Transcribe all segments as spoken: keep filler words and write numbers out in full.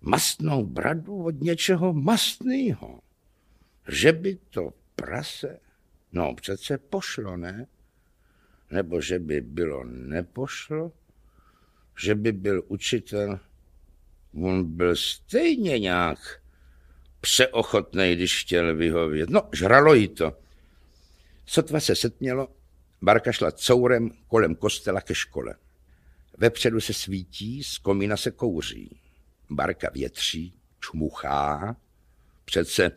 Mastnou bradu od něčeho mastného. Že by to prase, no přece pošlo, ne? Nebo že by bylo nepošlo? Že by byl učitel, on byl stejně nějak přeochotnej, když chtěl vyhovět. No, žralo jí to. Sotva se setmělo, Barka šla courem kolem kostela ke škole. Vepředu se svítí, z komína se kouří. Barka větří, čmuchá. Přece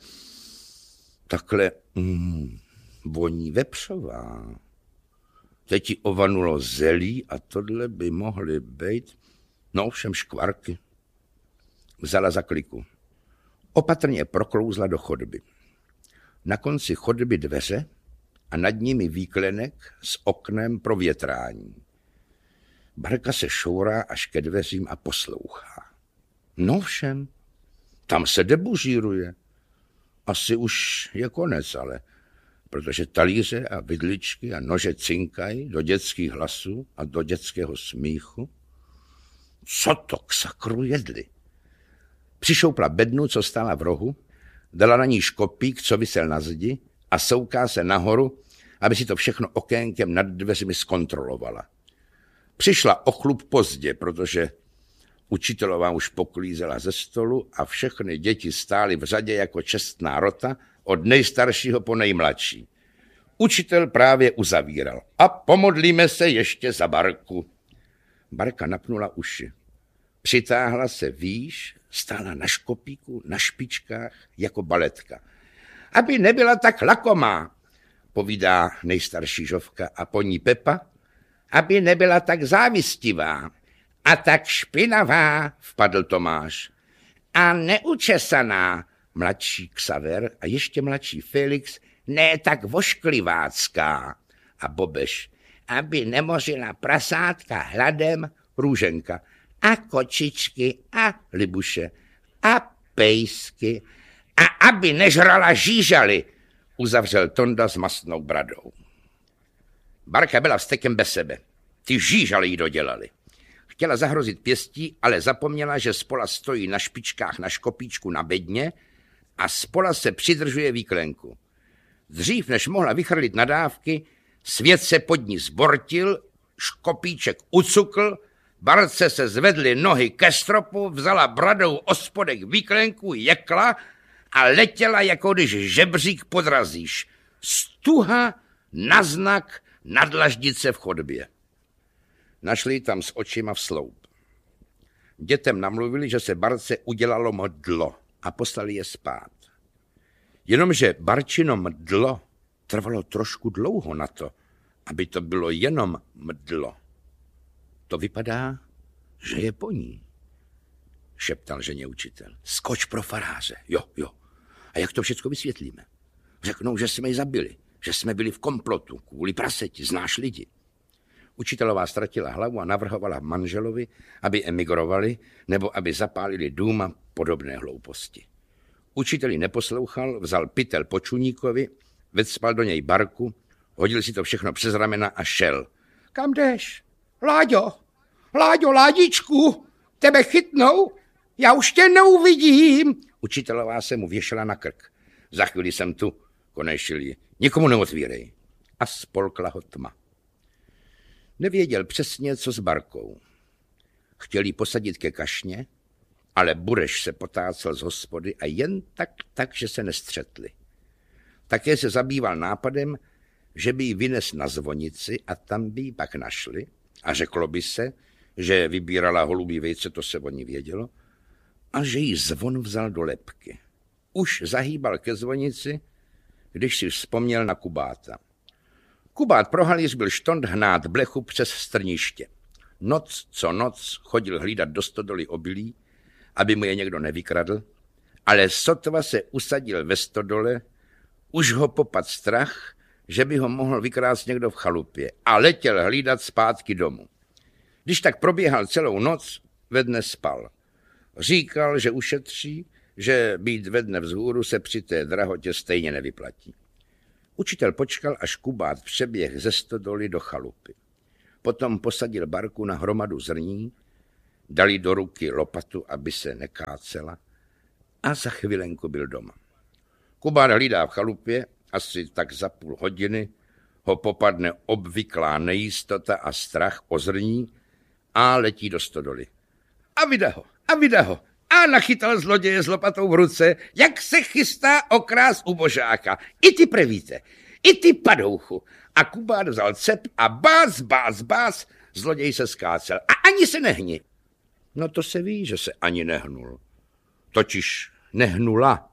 takhle mm, voní vepřová. Teď jí ovanulo zelí a tohle by mohly být, no všem škvarky. Vzala za kliku. Opatrně proklouzla do chodby. Na konci chodby dveře a nad nimi výklenek s oknem pro větrání. Barka se šourá až ke dveřím a poslouchá. No všem, tam se debužíruje. Asi už je konec, ale protože talíře a vidličky a nože cinkají do dětských hlasů a do dětského smíchu. Co to k sakru jedli? Přišoupla bednu, co stála v rohu, dala na ní škopík, co visel na zdi a souká se nahoru, aby si to všechno okénkem nad dveřmi zkontrolovala. Přišla o chlup pozdě, protože učitelová už poklízela ze stolu a všechny děti stály v řadě jako čestná rota od nejstaršího po nejmladší. Učitel právě uzavíral. A pomodlíme se ještě za Barku. Barka napnula uši. Přitáhla se výš, stála na škopíku, na špičkách, jako baletka. Aby nebyla tak lakomá, povídá nejstarší Žovka a po ní Pepa. Aby nebyla tak závistivá a tak špinavá, vpadl Tomáš. A neučesaná, mladší Xaver a ještě mladší Felix, ne tak vošklivácká. A Bobeš, aby nemořila prasátka hladem, Růženka. A kočičky a Libuše a pejsky a aby nežrala žížaly, uzavřel Tonda s mastnou bradou. Barka byla vztekem bez sebe. Ty žížaly jí dodělali. Chtěla zahrozit pěstí, ale zapomněla, že spola stojí na špičkách na škopíčku na bedně a spola se přidržuje výklenku. Dřív, než mohla vychrlit nadávky, svět se pod ní zbortil, škopíček ucukl, Barce se zvedly nohy ke stropu, vzala bradou ospodek výklenku, jekla a letěla, jako když žebřík podrazíš. Stuha na znak nadlaždice v chodbě. Našli tam s očima v sloup. Dětem namluvili, že se Barce udělalo mdlo a poslali je spát. Jenomže Barčino mdlo trvalo trošku dlouho na to, aby to bylo jenom mdlo. To vypadá, že je po ní, šeptal ženě učitel. Skoč pro faráře, jo, jo. A jak to všecko vysvětlíme? Řeknou, že jsme ji zabili, že jsme byli v komplotu, kvůli praseti, znáš lidi. Učitelová ztratila hlavu a navrhovala manželovi, aby emigrovali nebo aby zapálili dům a podobné hlouposti. Učiteli neposlouchal, vzal pytel po čuníkovi, vecpal do něj Barku, hodil si to všechno přes ramena a šel. Kam jdeš? Láďo, Láďo, Ládičku, tebe chytnou? Já už tě neuvidím. Učitelová se mu věšela na krk. Za chvíli jsem tu, konejšil ji. Nikomu neotvírej. A spolkla ho tma. Nevěděl přesně, co s Barkou. Chtěl jí posadit ke kašně, ale Bureš se potácel z hospody a jen tak, tak, že se nestřetli. Také se zabýval nápadem, že by ji vynes na zvonici a tam by ji pak našli a řeklo by se, že vybírala holubí vejce, to se o ní vědělo, a že jí zvon vzal do lebky. Už zahýbal ke zvonici, když si vzpomněl na Kubáta. Kubát pro halíř byl štond hnát blechu přes strniště. Noc co noc chodil hlídat do stodoly obilí, aby mu je někdo nevykradl, ale sotva se usadil ve stodole, už ho popad strach, že by ho mohl vykrást někdo v chalupě a letěl hlídat zpátky domů. Když tak proběhal celou noc, ve dne spal. Říkal, že ušetří, že být ve dne vzhůru se při té drahotě stejně nevyplatí. Učitel počkal, až Kubát přeběh ze stodoly do chalupy. Potom posadil Barku na hromadu zrní, dali do ruky lopatu, aby se nekácela, a za chvilenku byl doma. Kubát hlídá v chalupě, asi tak za půl hodiny ho popadne obvyklá nejistota a strach o zrní a letí do stodoly. A vyda ho, a vyda ho. A nachytal zloděje s lopatou v ruce, jak se chystá okrást ubožáka. I ty prevíte, i ty padouchu. A Kubát vzal cep a bác, bác, bác, zloděj se skácel. A ani se nehni. No to se ví, že se ani nehnul. Totiž nehnula.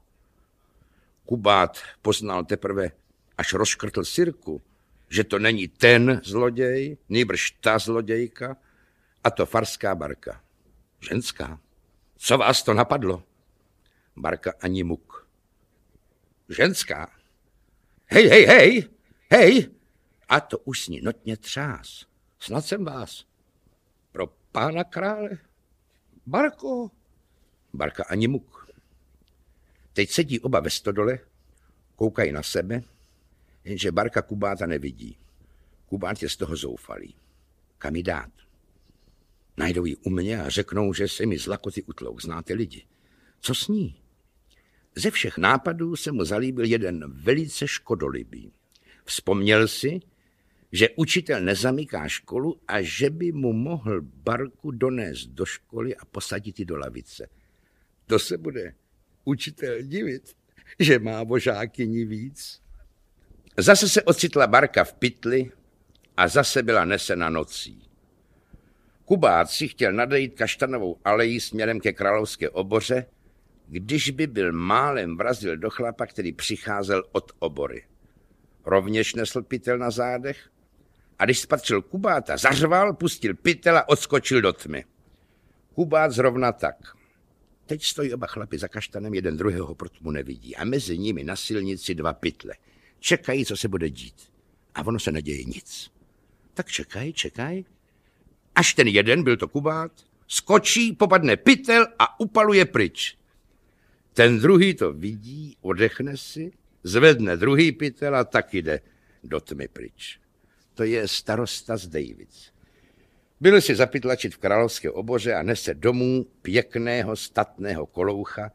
Kubát poznal teprve, až rozškrtl sirku, že to není ten zloděj, nýbrž ta zlodějka, a to farská Barka. Ženská. Co vás to napadlo? Barka ani muk. Ženská. Hej, hej, hej, hej. A to už s ní notně třás. Snad jsem vás. Pro pána krále. Barko. Barka ani muk. Teď sedí oba ve stodole, koukají na sebe, jenže Barka Kubáta nevidí. Kubát je z toho zoufalý. Kam ji dát? Najdou ji u mě a řeknou, že se mi z lakoty utlou. Znáte lidi. Co s ní? Ze všech nápadů se mu zalíbil jeden velice škodolibý. Vzpomněl si, že učitel nezamyká školu a že by mu mohl Barku donést do školy a posadit ji do lavice. To se bude učitel divit, že má vožákyni víc. Zase se ocitla Barka v pytli a zase byla nesena nocí. Kubát si chtěl nadejít kaštanovou alejí směrem ke Královské oboře, když by byl málem vrazil do chlapa, který přicházel od obory. Rovněž nesl pytel na zádech a když spatřil Kubáta, zařval, pustil pytel a odskočil do tmy. Kubát zrovna tak. Teď stojí oba chlapi za kaštanem, jeden druhého pro tmu nevidí a mezi nimi na silnici dva pytle. Čekají, co se bude dít. A ono se neděje nic. Tak čekají, čekají. Až ten jeden, byl to Kubát, skočí, popadne pytel a upaluje pryč. Ten druhý to vidí, odechne si, zvedne druhý pytel a taky jde do tmy pryč. To je starosta z Dejvic. Byl si zapytlačit v Královské oboře a nese domů pěkného, statného koloucha,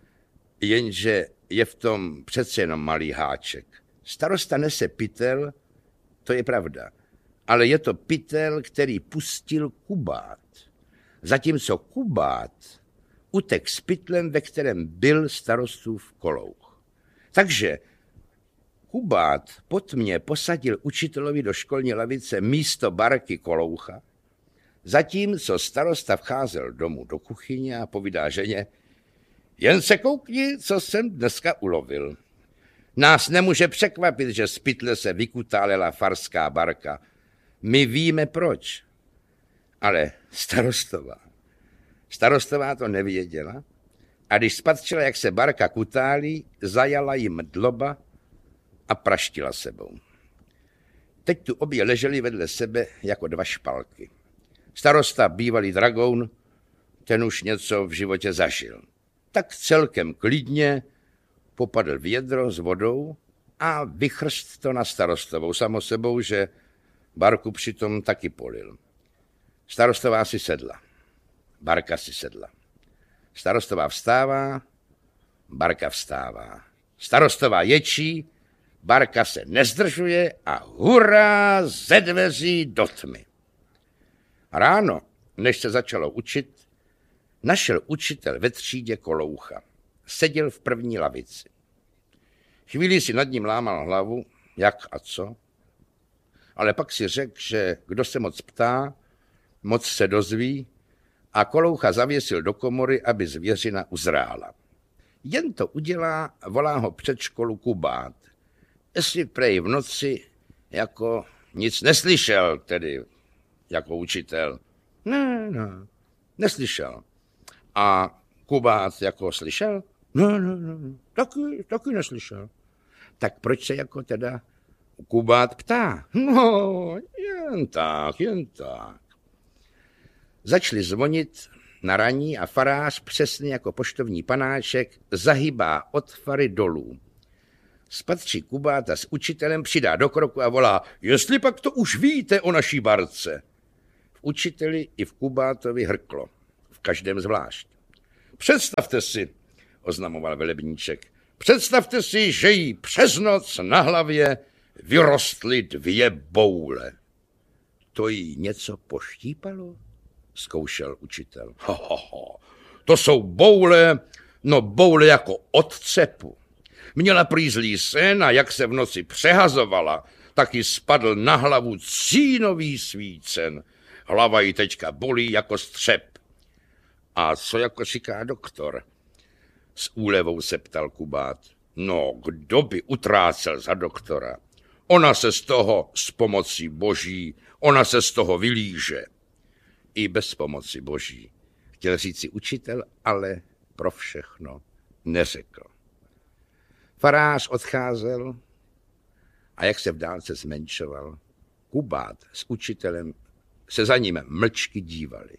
jenže je v tom přece jenom malý háček. Starosta nese pytel, to je pravda, ale je to pytel, který pustil Kubát. Zatímco Kubát utek s pytlem, ve kterém byl starostův kolouch. Takže Kubát pod mě posadil učitelovi do školní lavice místo Barky koloucha, zatímco starosta vcházel domů do kuchyně a povídá ženě: jen se koukni, co jsem dneska ulovil. Nás nemůže překvapit, že z pytle se vykutálela farská Barka. My víme proč. Ale starostová. Starostová to nevěděla a když spatřila, jak se Barka kutálí, zajala jim dloba a praštila sebou. Teď tu obě leželi vedle sebe jako dva špalky. Starosta, bývalý dragoun, ten už něco v životě zažil. Tak celkem klidně popadl vědro s vodou a vychrst to na starostovou. Samo sebou, že Barku přitom taky polil. Starostová si sedla. Barka si sedla. Starostová vstává, Barka vstává. Starostová ječí, Barka se nezdržuje a hurá ze dveří do tmy. Ráno, než se začalo učit, našel učitel ve třídě koloucha. Seděl v první lavici. Chvíli si nad ním lámal hlavu, jak a co, ale pak si řekl, že kdo se moc ptá, moc se dozví, a koloucha zavěsil do komory, aby zvěřina uzrála. Jen to udělá, volá ho před školu Kubát. Jestli prej v noci jako nic neslyšel, tedy jako učitel. Ne, ne, neslyšel. A Kubát jako slyšel? Ne, ne, ne, taky, taky neslyšel. Tak proč se jako teda Kubát ptá? No, jen tak, jen tak. Začali zvonit na raní a farář, přesně jako poštovní panáček, zahybá od fary dolů. Spatří Kubáta s učitelem, přidá do kroku a volá: jestli pak to už víte o naší Barce. V učiteli i v Kubátovi hrklo. v každém zvlášť. Představte si, oznamoval velebníček, představte si, že jí přes noc na hlavě vyrostly dvě boule. To jí něco poštípalo? Zkoušel učitel. Ho, ho, ho. To jsou boule, no boule jako od cepu. Měla prý zlý sen a jak se v noci přehazovala, tak jí spadl na hlavu cínový svícen. Hlava jí teďka bolí jako střep. A co jako říká doktor? S úlevou se ptal Kubát. No, kdo by utrácel za doktora? Ona se z toho s pomocí boží, ona se z toho vylíže. I bez pomoci boží. Chtěl říci učitel, ale pro všechno neřekl. Farář odcházel a jak se v dálce zmenšoval, Kubát s učitelem se za ním mlčky dívali.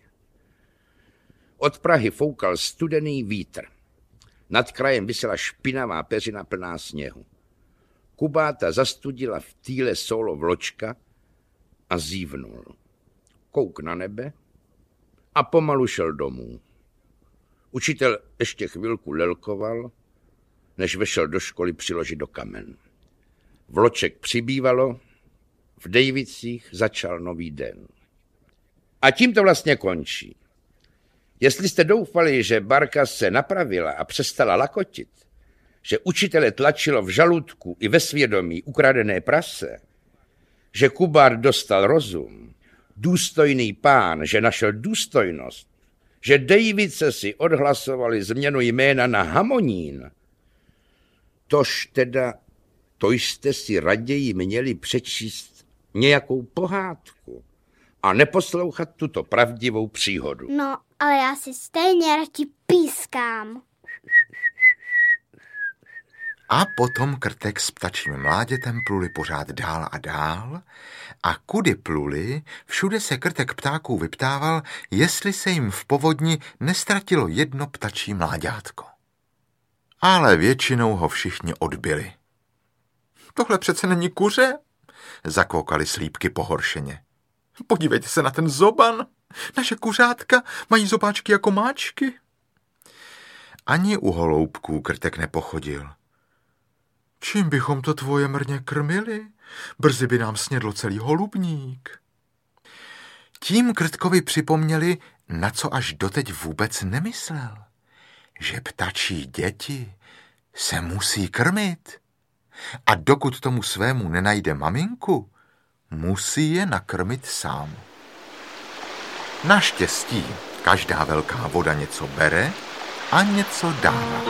Od Prahy foukal studený vítr. Nad krajem visela špinavá peřina plná sněhu. Kubáta zastudila v týle solo vločka a zívnul. Kouk na nebe a pomalu šel domů. Učitel ještě chvilku lelkoval, než vešel do školy přiložit do kamen. Vloček přibývalo, v Dejvicích začal nový den. A tím to vlastně končí. Jestli jste doufali, že Barka se napravila a přestala lakotit, že učitele tlačilo v žaludku i ve svědomí ukradené prase, že Kubát dostal rozum, důstojný pán, že našel důstojnost, že Dejvice si odhlasovali změnu jména na Hamonín, tož teda, to jste si raději měli přečíst nějakou pohádku a neposlouchat tuto pravdivou příhodu. No, ale já si stejně radši pískám. A potom Krtek s ptačím mládětem pluli pořád dál a dál a kudy pluli, všude se Krtek ptáků vyptával, jestli se jim v povodni nestratilo jedno ptačí mláďátko. Ale většinou ho všichni odbyli. Tohle přece není kuře, zakvokali slípky pohoršeně. Podívejte se na ten zoban, naše kuřátka mají zobáčky jako máčky. Ani u holoubků Krtek nepochodil. Čím bychom to tvoje mrně krmili? Brzy by nám snědlo celý holubník. Tím Krtkovi připomněli, na co až doteď vůbec nemyslel. Že ptačí děti se musí krmit. A dokud tomu svému nenajde maminku, musí je nakrmit sám. Naštěstí každá velká voda něco bere a něco dává.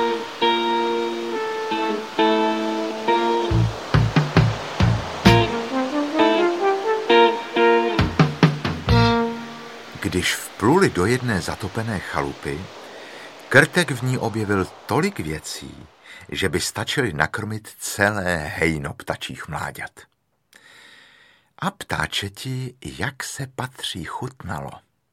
Když vpluli do jedné zatopené chalupy, Krtek v ní objevil tolik věcí, že by stačili nakrmit celé hejno ptačích mláďat. A ptáčeti, jak se patří, chutnalo.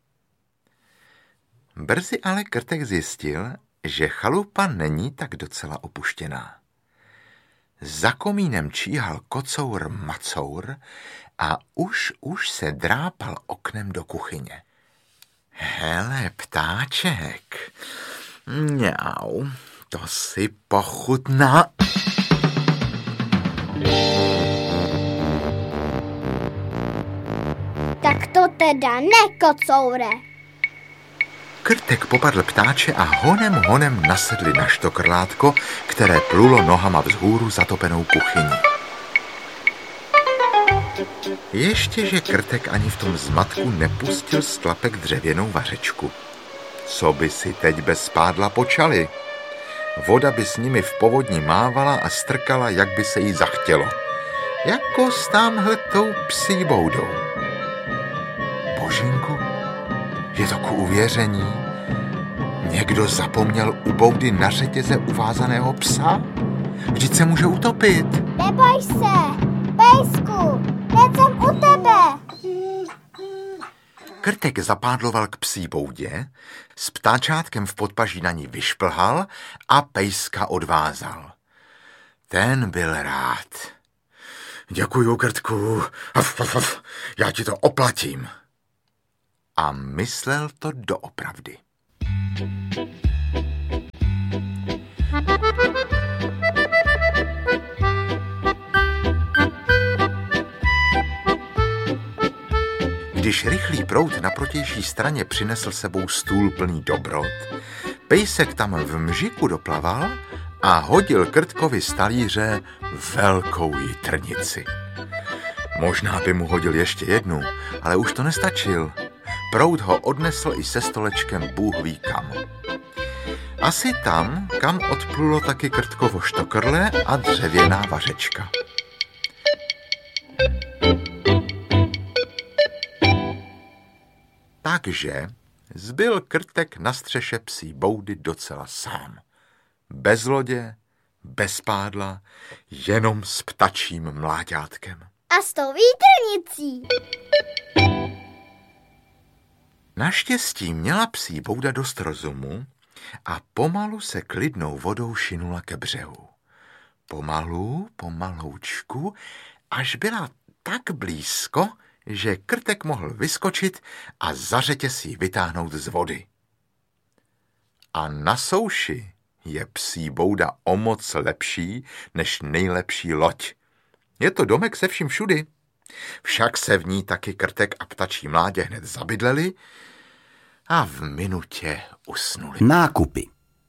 Brzy ale Krtek zjistil, že chalupa není tak docela opuštěná. Za komínem číhal kocour macour a už už se drápal oknem do kuchyně. Hele, ptáček, mňau, to si pochutná. Tak to teda ne, kocoure. Krtek popadl ptáče a honem honem nasedli na štokrlátko, které plulo nohama vzhůru zatopenou kuchyní. Ještěže Krtek ani v tom zmatku nepustil z tlapek dřevěnou vařečku. Co by si teď bez spádla počali? Voda by s nimi v povodni mávala a strkala, jak by se jí zachtělo. Jako s támhletou psí boudou. Božínku, je to ku uvěření. Někdo zapomněl u boudy na řetěze uvázaného psa? Vždyť se může utopit. Neboj se, pejsku, teď jsem u tebe. Krtek zapádloval k psí boudě, s ptáčátkem v podpaží na ní vyšplhal a pejska odvázal. Ten byl rád. Děkuju, Krtku, já ti to oplatím. A myslel to doopravdy. Když rychlý proud na protější straně přinesl sebou stůl plný dobrot, pejsek tam v mžiku doplaval a hodil Krtkovi z talíře velkou jitrnici. Možná by mu hodil ještě jednu, ale už to nestačil. Proud ho odnesl i se stolečkem bůh ví kam. Asi tam, kam odplulo taky Krtkovo štokrle a dřevěná vařečka. Takže zbyl Krtek na střeše psí boudy docela sám. Bez lodě, bez pádla, jenom s ptačím mláďátkem. A s tou výtrnicí. Naštěstí měla psí bouda dost rozumu a pomalu se klidnou vodou šinula ke břehu. Pomalu, pomaloučku, až byla tak blízko, že Krtek mohl vyskočit a za řetěz ji vytáhnout z vody. A na souši je psí bouda o moc lepší než nejlepší loď. Je to domek se vším všudy. Však se v ní taky Krtek a ptačí mládě hned zabydleli a v minutě usnuli. Nákupy.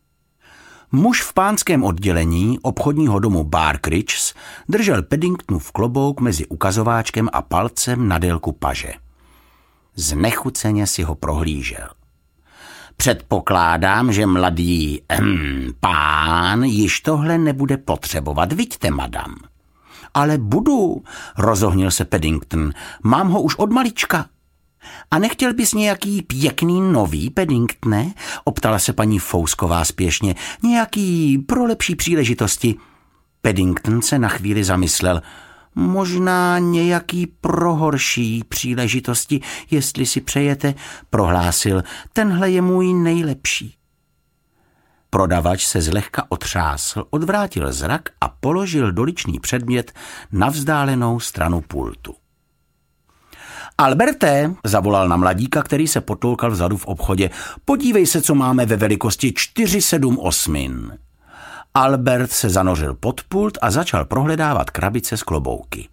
Muž v pánském oddělení obchodního domu Barkridges držel Paddingtonův klobouk mezi ukazováčkem a palcem na délku paže. Znechuceně si ho prohlížel. Předpokládám, že mladý hm, pán již tohle nebude potřebovat, viďte, madam. Ale budu, rozohnil se Paddington, mám ho už od malička. A nechtěl bys nějaký pěkný nový, Paddingtone? Optala se paní Fousková spěšně. Nějaký pro lepší příležitosti. Paddington se na chvíli zamyslel. Možná nějaký pro horší příležitosti, jestli si přejete, prohlásil. Tenhle je můj nejlepší. Prodavač se zlehka otřásl, odvrátil zrak a položil doličný předmět na vzdálenou stranu pultu. Alberte, zavolal na mladíka, který se potloukal vzadu v obchodě, podívej se, co máme ve velikosti čtyři sedm osm. Albert se zanořil pod pult a začal prohledávat krabice s klobouky.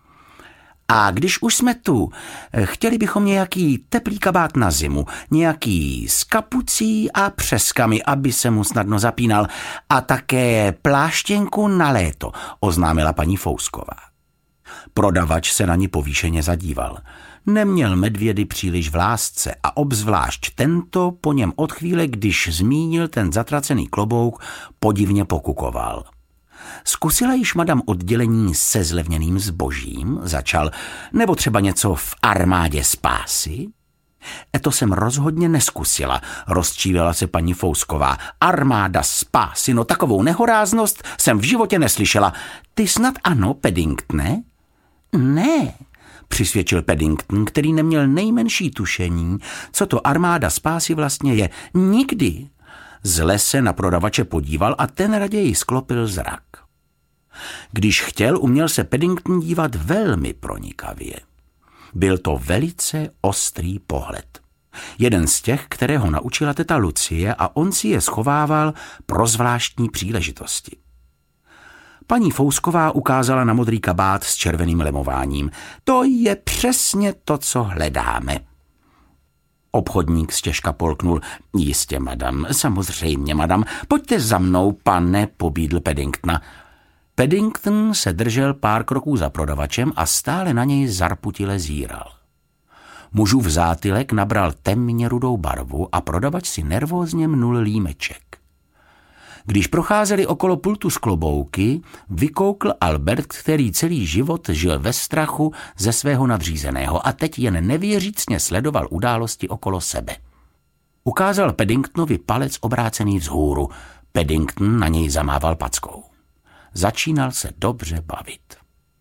A když už jsme tu, chtěli bychom nějaký teplý kabát na zimu, nějaký s kapucí a přeskami, aby se mu snadno zapínal, a také pláštěnku na léto, oznámila paní Fousková. Prodavač se na ní povýšeně zadíval. Neměl medvědy příliš v lásce a obzvlášť tento po něm od chvíle, když zmínil ten zatracený klobouk, podivně pokukoval. Zkusila již madam oddělení se zlevněným zbožím, začal, nebo třeba něco v armádě spásy? E to jsem rozhodně neskusila, rozčílila se paní Fousková. Armáda spásy, no takovou nehoráznost jsem v životě neslyšela. Ty snad ano, Paddingtone? Ne, přisvědčil Paddington, který neměl nejmenší tušení, co to armáda spásy vlastně je. Nikdy. Zle se na prodavače podíval a ten raději sklopil zrak. Když chtěl, uměl se Paddington dívat velmi pronikavě. Byl to velice ostrý pohled. Jeden z těch, kterého naučila teta Lucie, a on si je schovával pro zvláštní příležitosti. Paní Fousková ukázala na modrý kabát s červeným lemováním. To je přesně to, co hledáme. Obchodník stěžka polknul. Jistě, madam, samozřejmě, madam. Pojďte za mnou, pane, pobídl Paddingtona. Paddington se držel pár kroků za prodavačem a stále na něj zarputile zíral. Mužův zátylek nabral temně rudou barvu a prodavač si nervózně mnul límeček. Když procházeli okolo pultu z klobouky, vykoukl Albert, který celý život žil ve strachu ze svého nadřízeného a teď jen nevěřícně sledoval události okolo sebe. Ukázal Paddingtonovi palec obrácený vzhůru. Paddington na něj zamával packou. Začínal se dobře bavit.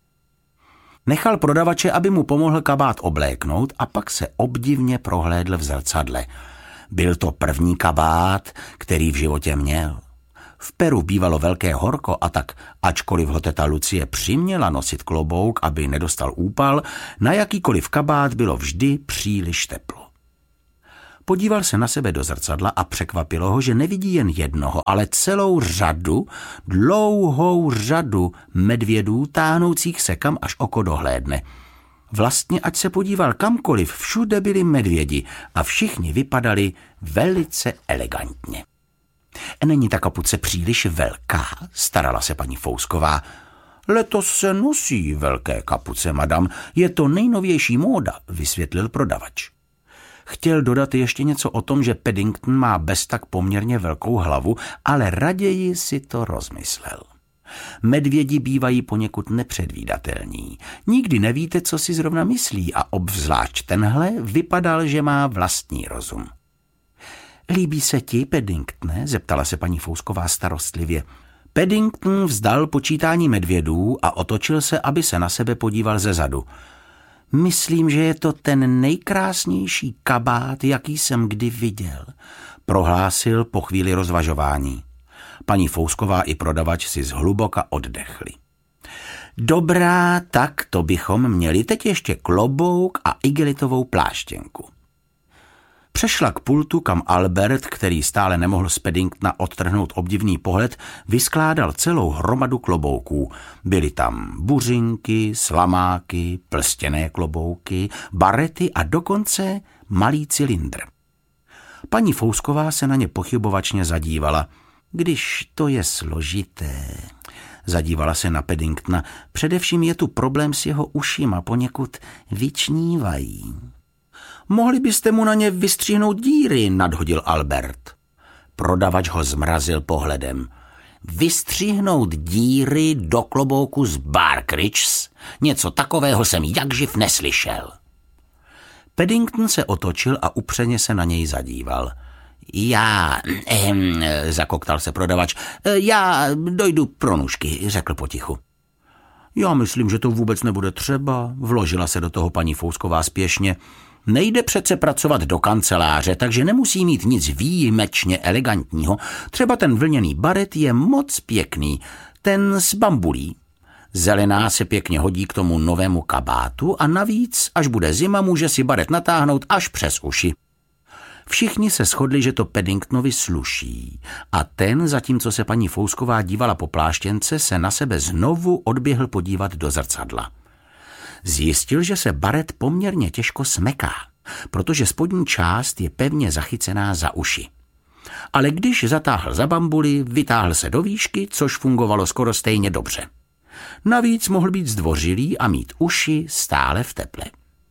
Nechal prodavače, aby mu pomohl kabát obléknout, a pak se obdivně prohlédl v zrcadle. Byl to první kabát, který v životě měl. V Peru bývalo velké horko a tak, ačkoliv ho teta Lucie přiměla nosit klobouk, aby nedostal úpal, na jakýkoliv kabát bylo vždy příliš teplo. Podíval se na sebe do zrcadla a překvapilo ho, že nevidí jen jednoho, ale celou řadu, dlouhou řadu medvědů táhnoucích se kam až oko dohlédne. Vlastně, ať se podíval kamkoliv, všude byli medvědi a všichni vypadali velice elegantně. Není ta kapuce příliš velká, starala se paní Fousková. Letos se nosí velké kapuce, madam, je to nejnovější móda, vysvětlil prodavač. Chtěl dodat ještě něco o tom, že Paddington má bez tak poměrně velkou hlavu, ale raději si to rozmyslel. Medvědi bývají poněkud nepředvídatelní. Nikdy nevíte, co si zrovna myslí a obzvlášť tenhle vypadal, že má vlastní rozum. Líbí se ti, Paddingtone? Zeptala se paní Fousková starostlivě. Paddington vzdal počítání medvědů a otočil se, aby se na sebe podíval zezadu. Myslím, že je to ten nejkrásnější kabát, jaký jsem kdy viděl, prohlásil po chvíli rozvažování. Paní Fousková i prodavač si zhluboka oddechli. Dobrá, tak to bychom měli teď ještě klobouk a igelitovou pláštěnku. Přešla k pultu, kam Albert, který stále nemohl z Paddingtona odtrhnout obdivný pohled, vyskládal celou hromadu klobouků. Byly tam buřinky, slamáky, plstěné klobouky, barety a dokonce malý cylindr. Paní Fousková se na ně pochybovačně zadívala. Když to je složité, zadívala se na Paddingtona, především je tu problém s jeho ušima, poněkud vyčnívají. Mohli byste mu na ně vystřihnout díry, nadhodil Albert. Prodavač ho zmrazil pohledem. Vystřihnout díry do klobouku z Barkridges? Něco takového jsem jakživ neslyšel. Paddington se otočil a upřeně se na něj zadíval. Já, ehm, zakoktal se prodavač, já dojdu pro nůžky, řekl potichu. Já myslím, že to vůbec nebude třeba, vložila se do toho paní Fousková spěšně. Nejde přece pracovat do kanceláře, takže nemusí mít nic výjimečně elegantního. Třeba ten vlněný baret je moc pěkný, ten z bambulí. Zelená se pěkně hodí k tomu novému kabátu a navíc, až bude zima, může si baret natáhnout až přes uši. Všichni se shodli, že to Paddingtonovi sluší a ten, zatímco se paní Fousková dívala po pláštěnce, se na sebe znovu odběhl podívat do zrcadla. Zjistil, že se baret poměrně těžko smeká, protože spodní část je pevně zachycená za uši. Ale když zatáhl za bambuli, vytáhl se do výšky, což fungovalo skoro stejně dobře. Navíc mohl být zdvořilý a mít uši stále v teple.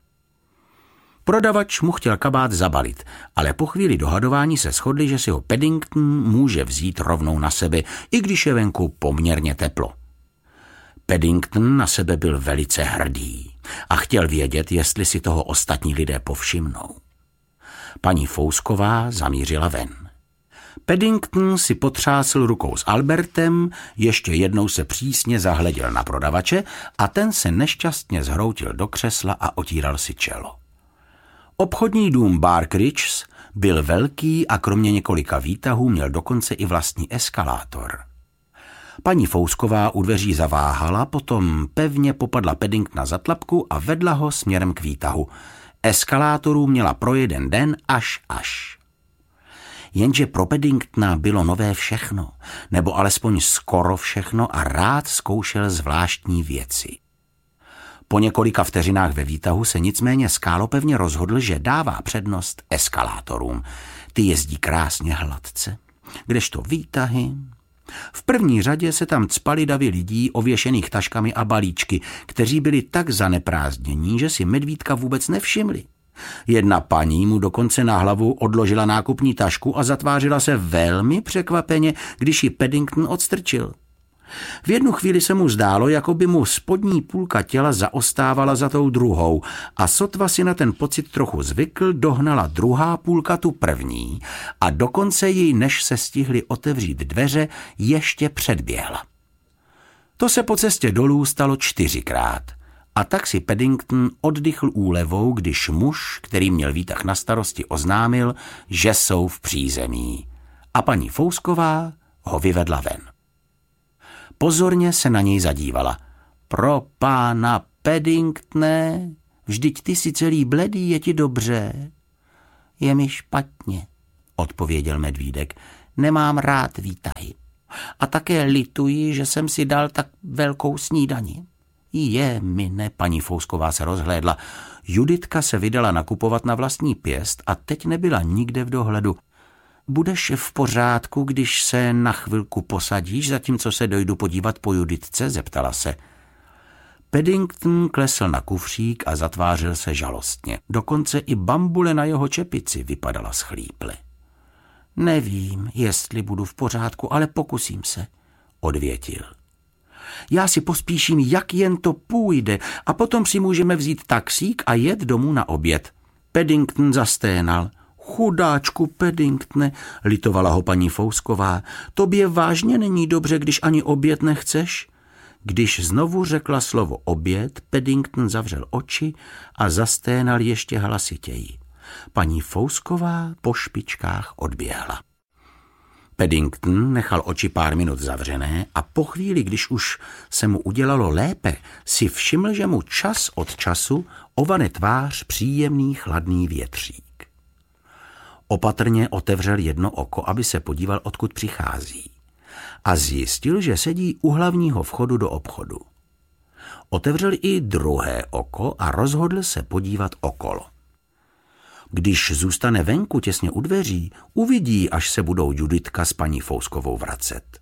Prodavač mu chtěl kabát zabalit, ale po chvíli dohadování se shodli, že si ho Paddington může vzít rovnou na sebe, i když je venku poměrně teplo. Paddington na sebe byl velice hrdý a chtěl vědět, jestli si toho ostatní lidé povšimnou. Paní Fousková zamířila ven. Paddington si potřásl rukou s Albertem, ještě jednou se přísně zahleděl na prodavače a ten se nešťastně zhroutil do křesla a otíral si čelo. Obchodní dům Barkridges byl velký a kromě několika výtahů měl dokonce i vlastní eskalátor. Paní Fousková u dveří zaváhala, potom pevně popadla Paddingtona za tlapku a vedla ho směrem k výtahu. Eskalátorů měla pro jeden den až až. Jenže pro Paddingtona bylo nové všechno, nebo alespoň skoro všechno a rád zkoušel zvláštní věci. Po několika vteřinách ve výtahu se nicméně skálopevně rozhodl, že dává přednost eskalátorům. Ty jezdí krásně hladce, kdežto výtahy... V první řadě se tam cpali davy lidí ověšených taškami a balíčky, kteří byli tak zaneprázdnění, že si medvídka vůbec nevšimli. Jedna paní mu dokonce na hlavu odložila nákupní tašku a zatvářila se velmi překvapeně, když ji Paddington odstrčil. V jednu chvíli se mu zdálo, jako by mu spodní půlka těla zaostávala za tou druhou a sotva si na ten pocit trochu zvykl, dohnala druhá půlka tu první a dokonce ji, než se stihly otevřít dveře, ještě předběhla. To se po cestě dolů stalo čtyřikrát a tak si Paddington oddychl úlevou, když muž, který měl výtah na starosti, oznámil, že jsou v přízemí a paní Fousková ho vyvedla ven. Pozorně se na něj zadívala. Pro pána Paddingtone, vždyť ty si celý bledý, je ti dobře. Je mi špatně, odpověděl medvídek. Nemám rád výtahy. A také lituji, že jsem si dal tak velkou snídani. Je, mine, paní Fousková se rozhlédla. Juditka se vydala nakupovat na vlastní pěst a teď nebyla nikde v dohledu. Budeš v pořádku, když se na chvilku posadíš, zatímco se dojdu podívat po Juditce, zeptala se. Paddington klesl na kufřík a zatvářil se žalostně. Dokonce i bambule na jeho čepici vypadala schlíple. Nevím, jestli budu v pořádku, ale pokusím se, odvětil. Já si pospíším, jak jen to půjde, a potom si můžeme vzít taxík a jet domů na oběd. Paddington zasténal. Chudáčku Paddingtone, litovala ho paní Fousková, tobě vážně není dobře, když ani oběd nechceš? Když znovu řekla slovo oběd, Paddington zavřel oči a zasténal ještě hlasitěji. Paní Fousková po špičkách odběhla. Paddington nechal oči pár minut zavřené a po chvíli, když už se mu udělalo lépe, si všiml, že mu čas od času ovane tvář příjemný chladný větřík. Opatrně otevřel jedno oko, aby se podíval, odkud přichází. A zjistil, že sedí u hlavního vchodu do obchodu. Otevřel i druhé oko a rozhodl se podívat okolo. Když zůstane venku těsně u dveří, uvidí, až se budou Juditka s paní Fouskovou vracet.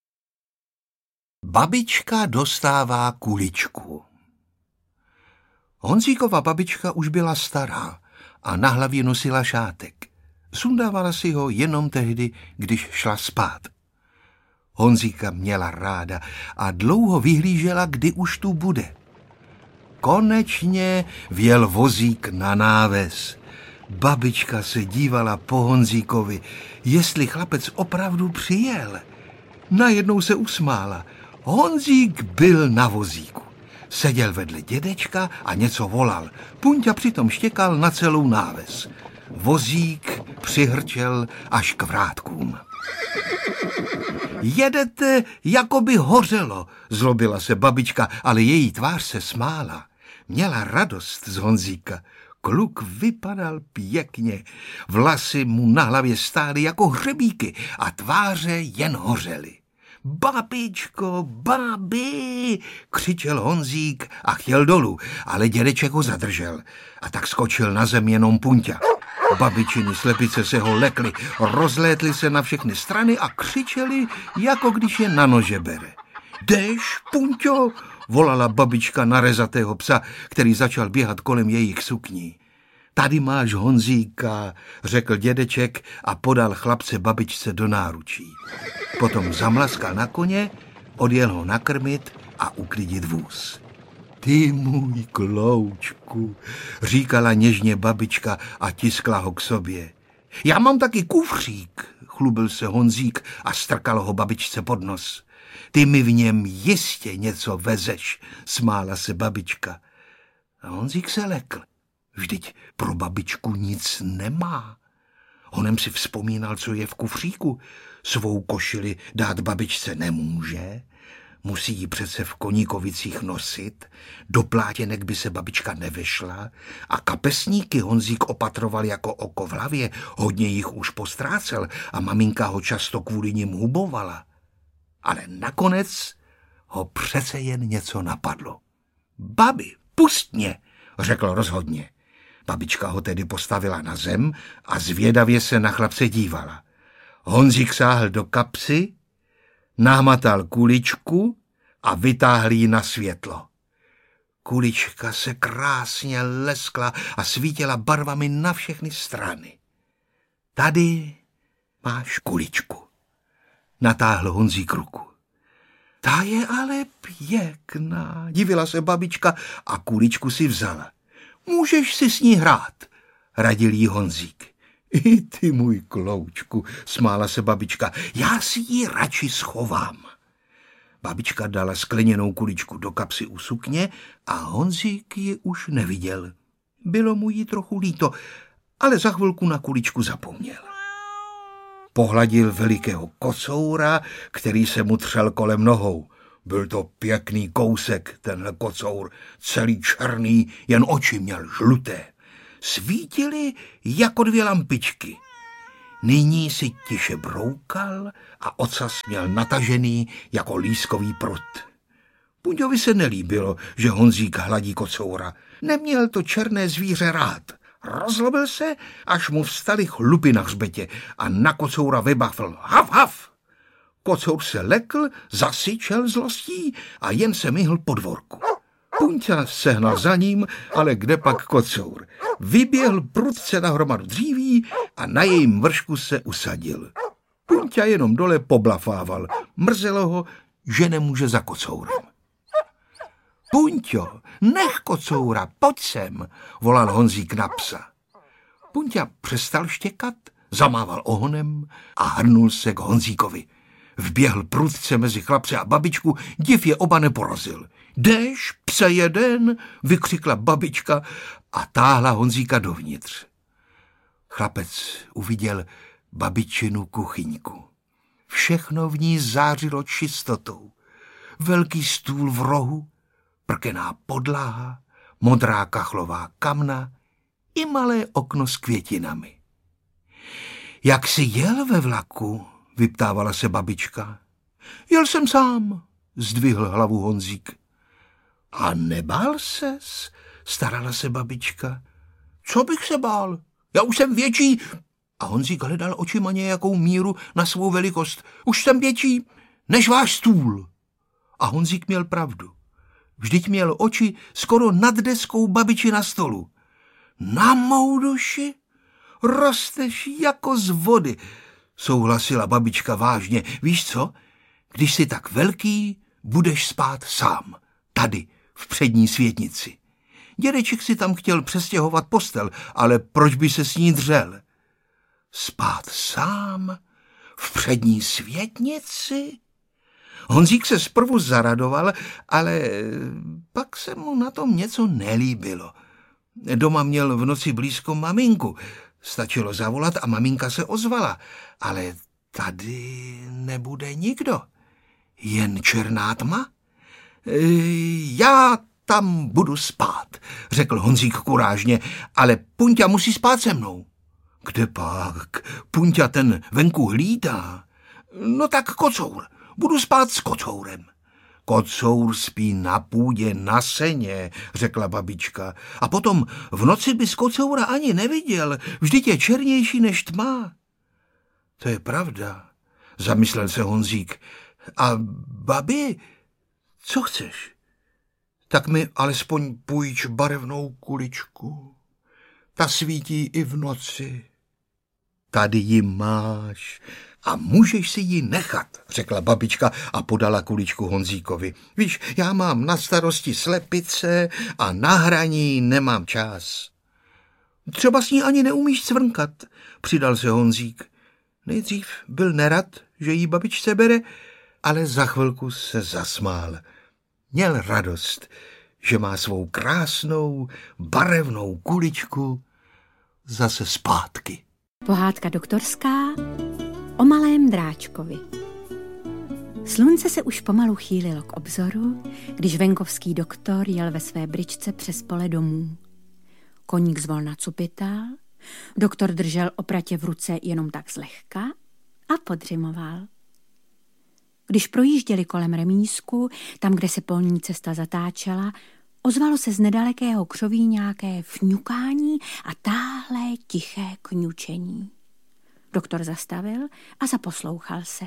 Babička dostává kuličku. Honzíkova babička už byla stará a na hlavě nosila šátek. Sundávala si ho jenom tehdy, když šla spát. Honzíka měla ráda a dlouho vyhlížela, kdy už tu bude. Konečně vjel vozík na náves. Babička se dívala po Honzíkovi, jestli chlapec opravdu přijel. Najednou se usmála. Honzík byl na vozíku. Seděl vedle dědečka a něco volal. Punťa přitom štěkal na celou náves. Vozík přihrčel až k vrátkům. Jedete, jako by hořelo, zlobila se babička, ale její tvář se smála. Měla radost z Honzíka. Kluk vypadal pěkně, vlasy mu na hlavě stály jako hřebíky a tváře jen hořely. Babičko, babi, křičel Honzík a chtěl dolů, ale dědeček ho zadržel a tak skočil na zem jenom Punťa. Babičiny slepice se ho lekly, rozlétly se na všechny strany a křičeli, jako když je na nože bere. Jdeš, Punťo, volala babička na rezatého psa, který začal běhat kolem jejich sukní. Tady máš Honzíka, řekl dědeček a podal chlapce babičce do náručí. Potom zamlaskal na koně, odjel ho nakrmit a uklidit vůz. Ty můj kloučku, říkala něžně babička a tiskla ho k sobě. Já mám taky kufřík, chlubil se Honzík a strkal ho babičce pod nos. Ty mi v něm jistě něco vezeš, smála se babička. A Honzík se lekl. Vždyť pro babičku nic nemá. Honem si vzpomínal, co je v kufříku. Svou košili dát babičce nemůže. Musí ji přece v Koníkovicích nosit. Do plátěnek by se babička nevešla. A kapesníky Honzík opatroval jako oko v hlavě. Hodně jich už postrácel a maminka ho často kvůli nim hubovala. Ale nakonec ho přece jen něco napadlo. Babi, pust mě, řekl rozhodně. Babička ho tedy postavila na zem a zvědavě se na chlapce dívala. Honzík sáhl do kapsy, nahmatal kuličku a vytáhl ji na světlo. Kulička se krásně leskla a svítila barvami na všechny strany. Tady máš kuličku, natáhl Honzík ruku. Ta je ale pěkná, divila se babička a kuličku si vzala. Můžeš si s ní hrát, radil jí Honzík. I ty, můj kloučku, smála se babička, já si ji radši schovám. Babička dala skleněnou kuličku do kapsy u sukně a Honzík ji už neviděl. Bylo mu jí trochu líto, ale za chvilku na kuličku zapomněl. Pohladil velikého kocoura, který se mu třel kolem nohou. Byl to pěkný kousek, tenhle kocour, celý černý, jen oči měl žluté. svítily jako dvě lampičky. Nyní si tiše broukal a ocas měl natažený jako lískový prut. Punďovi se nelíbilo, že Honzík hladí kocoura. Neměl to černé zvíře rád. Rozlobil se, až mu vstaly chlupy na hřbetě a na kocoura vybafl hav, hav. Kocour se lekl, zasyčel zlostí a jen se myhl po dvorku. Punťa sehnal za ním, ale kde pak kocour. Vyběhl prudce na hromadu dříví a na jejím vršku se usadil. Punťa jenom dole poblafával. Mrzelo ho, že nemůže za kocourem. Punťo, nech kocoura, pojď sem, volal Honzík na psa. Punťa přestal štěkat, zamával ohonem a hrnul se k Honzíkovi. Vběhl prudce mezi chlapce a babičku, div je oba neporazil. Jdeš, pse jeden, vykřikla babička a táhla Honzíka dovnitř. Chlapec uviděl babičinu kuchyňku. Všechno v ní zářilo čistotou. Velký stůl v rohu, prkená podlaha, modrá kachlová kamna i malé okno s květinami. Jak jsi jel ve vlaku? Vyptávala se babička. Jel jsem sám, zdvihl hlavu Honzík. A nebál ses? Starala se babička. Co bych se bál? Já už jsem větší. A Honzík hledal očima nějakou míru na svou velikost. Už jsem větší než váš stůl. A Honzík měl pravdu. Vždyť měl oči skoro nad deskou babiči na stolu. Na mou duši rosteš jako z vody, souhlasila babička vážně. Víš co? Když jsi tak velký, budeš spát sám. Tady, v přední světnici. Dědeček si tam chtěl přestěhovat postel, ale proč by se s ní dřel? Spát sám? V přední světnici? Honzík se zprvu zaradoval, ale pak se mu na tom něco nelíbilo. Doma měl v noci blízko maminku. Stačilo zavolat a maminka se ozvala. Ale tady nebude nikdo. Jen černá tma. Já tam budu spát, řekl Honzík kurážně, ale Punťa musí spát se mnou. Kde pak? Punťa ten venku hlídá. No tak kocour. Budu spát s kocourem. Kocour spí na půdě, na seně, řekla babička. A potom v noci bys kocoura ani neviděl, vždyť je černější než tma. To je pravda, zamyslel se Honzík. A babi, co chceš? Tak mi alespoň půjč barevnou kuličku. Ta svítí i v noci. Tady ji máš a můžeš si ji nechat, řekla babička a podala kuličku Honzíkovi. Víš, já mám na starosti slepice a na hraní nemám čas. Třeba s ní ani neumíš cvrnkat, přidal se Honzík. Nejdřív byl nerad, že jí babičce bere, ale za chvilku se zasmál. Měl radost, že má svou krásnou, barevnou kuličku zase zpátky. Pohádka doktorská o malém dráčkovi. Slunce se už pomalu chýlilo k obzoru, když venkovský doktor jel ve své bryčce přes pole domů. Koník zvolna cupital, doktor držel opratě v ruce jenom tak zlehka a podřimoval. Když projížděli kolem remízku, tam, kde se polní cesta zatáčela, ozvalo se z nedalekého křoví nějaké fňukání a táhlé tiché kňučení. Doktor zastavil a zaposlouchal se.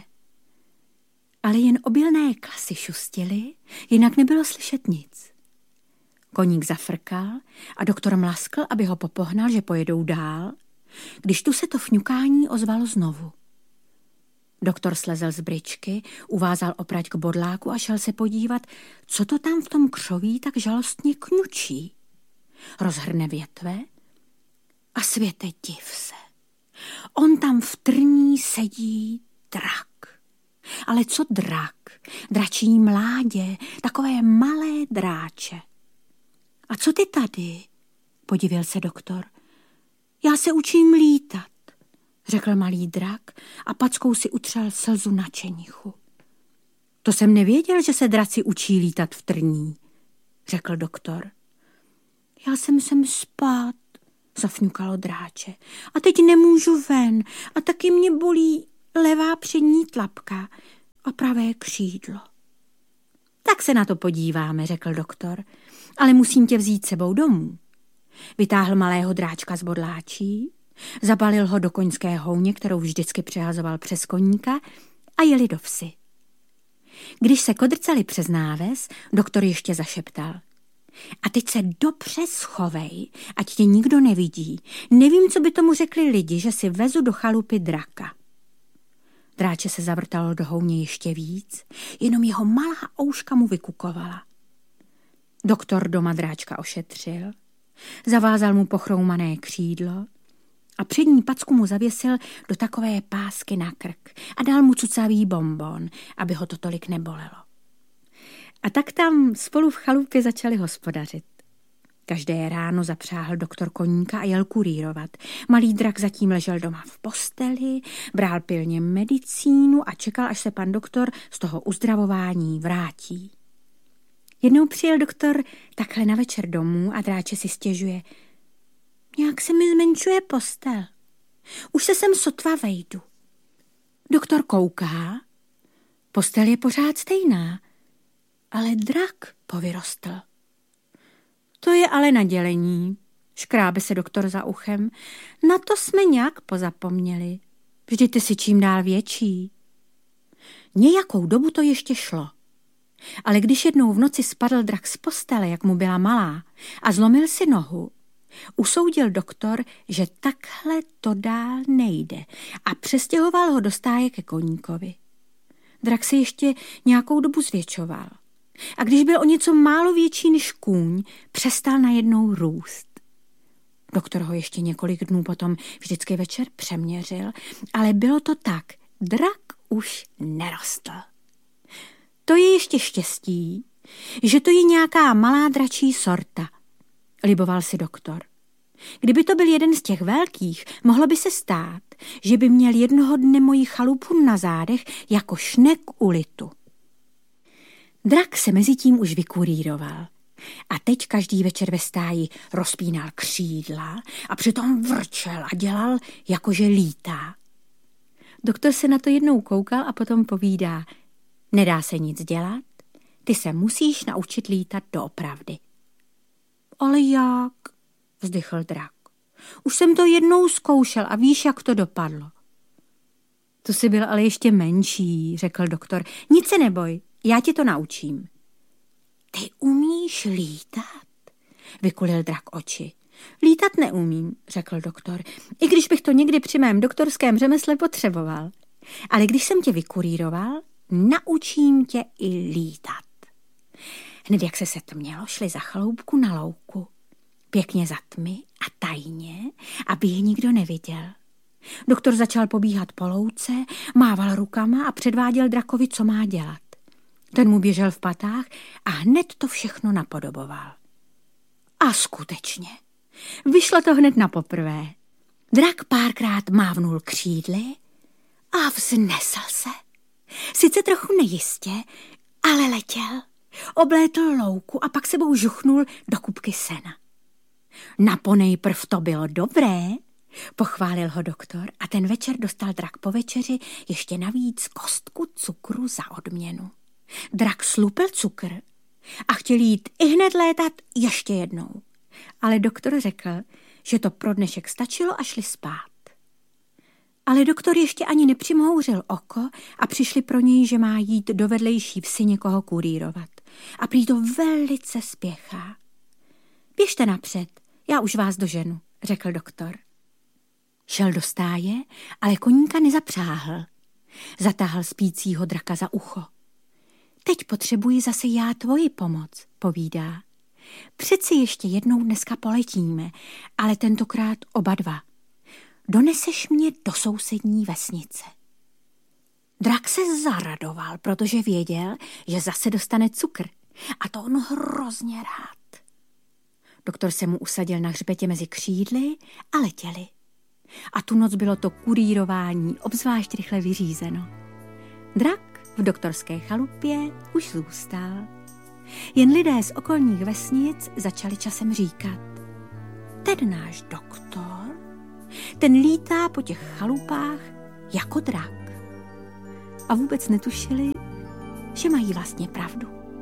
Ale jen obilné klasy šustily, jinak nebylo slyšet nic. Koník zafrkal a doktor mlaskl, aby ho popohnal, že pojedou dál, když tu se to fňukání ozvalo znovu. Doktor slezl z bryčky, uvázal oprať k bodláku a šel se podívat, co to tam v tom křoví tak žalostně kňučí. Rozhrne větve a světe div se. On tam v trní sedí drak. Ale co drak? Dračí mládě, takové malé dráče. A co ty tady? Podivil se doktor. Já se učím lítat, řekl malý drak a packou si utřel slzu na čenichu. To jsem nevěděl, že se draci učí lítat v trní, řekl doktor. Já jsem sem spát, zafňukalo Dráče. A teď nemůžu ven a taky mě bolí levá přední tlapka a pravé křídlo. Tak se na to podíváme, řekl doktor, ale musím tě vzít sebou domů. Vytáhl malého Dráčka z bodláčí, zabalil ho do koňské houně, kterou vždycky přehazoval přes koníka, a jeli do vsi. Když se kodrcali přes náves, doktor ještě zašeptal. A teď se dobře schovej, ať tě nikdo nevidí. Nevím, co by tomu řekli lidi, že si vezu do chalupy draka. Dráče se zavrtalo do houně ještě víc, jenom jeho malá ouška mu vykukovala. Doktor doma Dráčka ošetřil, zavázal mu pochroumané křídlo a přední packu mu zavěsil do takové pásky na krk a dal mu cucavý bonbon, aby ho to tolik nebolelo. A tak tam spolu v chalupě začali hospodařit. Každé ráno zapřáhl doktor koníka a jel kurírovat. Malý drak zatím ležel doma v posteli, bral pilně medicínu a čekal, až se pan doktor z toho uzdravování vrátí. Jednou přijel doktor takhle na večer domů a Dráče si stěžuje. Nějak se mi zmenšuje postel. Už se sem sotva vejdu. Doktor kouká. Postel je pořád stejná, ale drak povyrostl. To je ale nadělení, škrábe se doktor za uchem. Na to jsme nějak pozapomněli. Vždyť ty si čím dál větší. Nějakou dobu to ještě šlo. Ale když jednou v noci spadl drak z postele, jak mu byla malá, a zlomil si nohu, usoudil doktor, že takhle to dál nejde a přestěhoval ho do stáje ke koníkovi. Drak se ještě nějakou dobu zvětšoval. A když byl o něco málo větší než kůň, přestal najednou růst. Doktor ho ještě několik dnů potom vždycky večer přeměřil, ale bylo to tak, drak už nerostl. To je ještě štěstí, že to je nějaká malá dračí sorta, liboval si doktor. Kdyby to byl jeden z těch velkých, mohlo by se stát, že by měl jednoho dne moji chalupu na zádech jako šnek u litu. Drak se mezi tím už vykurýroval a teď každý večer ve stáji rozpínal křídla a přitom vrčel a dělal, jakože lítá. Doktor se na to jednou koukal a potom povídá, nedá se nic dělat, ty se musíš naučit lítat doopravdy. Ale jak? Vzdychl drak. Už jsem to jednou zkoušel a víš, jak to dopadlo. To jsi byl ale ještě menší, řekl doktor. Nic se neboj, já ti to naučím. Ty umíš lítat? Vykulil drak oči. Lítat neumím, řekl doktor, i když bych to někdy při mém doktorském řemesle potřeboval. Ale když jsem tě vykurýroval, naučím tě i lítat. Hned jak se setmělo, šli za chaloupku na louku. Pěkně za tmy a tajně, aby je nikdo neviděl. Doktor začal pobíhat po louce, mával rukama a předváděl drakovi, co má dělat. Ten mu běžel v patách a hned to všechno napodoboval. A skutečně, vyšlo to hned na poprvé. Drak párkrát mávnul křídly a vznesl se. Sice trochu nejistě, ale letěl. Oblétl louku a pak sebou žuchnul do kupky sena. Naponejprv to bylo dobré, pochválil ho doktor a ten večer dostal drak po večeři ještě navíc kostku cukru za odměnu. Drak slupil cukr a chtěl jít ihned létat ještě jednou. Ale doktor řekl, že to pro dnešek stačilo a šli spát. Ale doktor ještě ani nepřimhouřil oko a přišli pro něj, že má jít do vedlejší vsi někoho kurírovat. A prý to velice spěchá. Běžte napřed, já už vás doženu, řekl doktor. Šel do stáje, ale koníka nezapřáhl. Zatáhl spícího draka za ucho. Teď potřebuji zase já tvoji pomoc, povídá. Přeci ještě jednou dneska poletíme, ale tentokrát oba dva. Doneseš mě do sousední vesnice. Drak se zaradoval, protože věděl, že zase dostane cukr. A to on hrozně rád. Doktor se mu usadil na hřbetě mezi křídly a letěli. A tu noc bylo to kurýrování obzvlášť rychle vyřízeno. Drak v doktorské chalupě už zůstal. Jen lidé z okolních vesnic začali časem říkat. ten náš doktor, ten lítá po těch chalupách jako drak. A vůbec netušili, že mají vlastně pravdu.